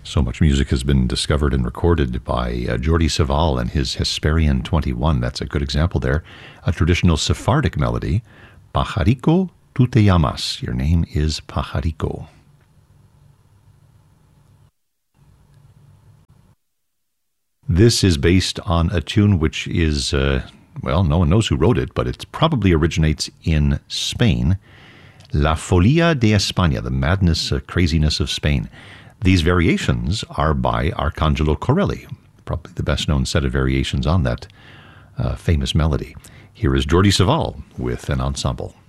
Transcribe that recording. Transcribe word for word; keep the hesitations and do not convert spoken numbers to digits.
So much music has been discovered and recorded by uh, Jordi Savall and his Hesperian twenty-one. That's a good example there. A traditional Sephardic melody, Pajarico tu te llamas. Your name is Pajarico. This is based on a tune which is, uh, well, no one knows who wrote it, but it probably originates in Spain. La Folia de España, the madness, uh, craziness of Spain. These variations are by Arcangelo Corelli, probably the best-known set of variations on that uh, famous melody. Here is Jordi Savall with an ensemble.